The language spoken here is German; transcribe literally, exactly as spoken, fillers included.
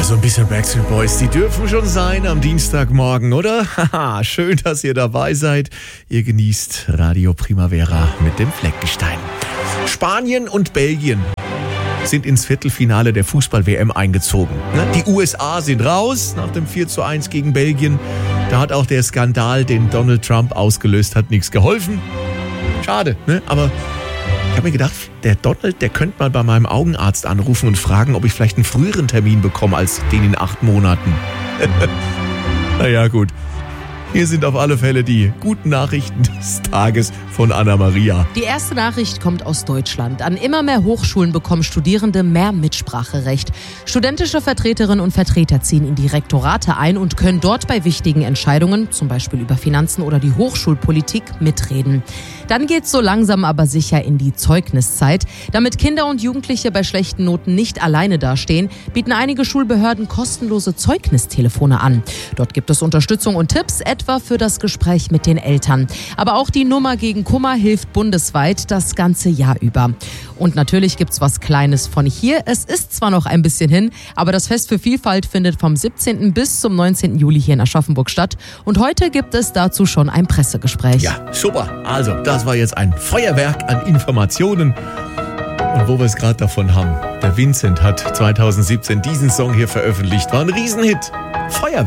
so ein bisschen Backstreet Boys, die dürfen schon sein am Dienstagmorgen, oder? Haha, schön, dass ihr dabei seid. Ihr genießt Radio Primavera mit dem Fleckgestein. Spanien und Belgien sind ins Viertelfinale der Fußball-W M eingezogen. Die U S A sind raus nach dem vier zu eins gegen Belgien. Da hat auch der Skandal, den Donald Trump ausgelöst hat, nichts geholfen. Schade, ne? Aber ich habe mir gedacht, der Donald, der könnte mal bei meinem Augenarzt anrufen und fragen, ob ich vielleicht einen früheren Termin bekomme als den in acht Monaten. Naja, gut. Hier sind auf alle Fälle die guten Nachrichten des Tages von Anna-Maria. Die erste Nachricht kommt aus Deutschland. An immer mehr Hochschulen bekommen Studierende mehr Mitspracherecht. Studentische Vertreterinnen und Vertreter ziehen in die Rektorate ein und können dort bei wichtigen Entscheidungen, zum Beispiel über Finanzen oder die Hochschulpolitik, mitreden. Dann geht's so langsam aber sicher in die Zeugniszeit. Damit Kinder und Jugendliche bei schlechten Noten nicht alleine dastehen, bieten einige Schulbehörden kostenlose Zeugnistelefone an. Dort gibt es Unterstützung und Tipps, etwa für das Gespräch mit den Eltern. Aber auch die Nummer gegen Kummer hilft bundesweit das ganze Jahr über. Und natürlich gibt's was Kleines von hier. Es ist zwar noch ein bisschen hin, aber das Fest für Vielfalt findet vom siebzehnten bis zum neunzehnten Juli hier in Aschaffenburg statt. Und heute gibt es dazu schon ein Pressegespräch. Ja, super. Also, das war jetzt ein Feuerwerk an Informationen. Und wo wir es gerade davon haben, der Vincent hat zwanzig siebzehn diesen Song hier veröffentlicht. War ein Riesenhit. Feuerwerk.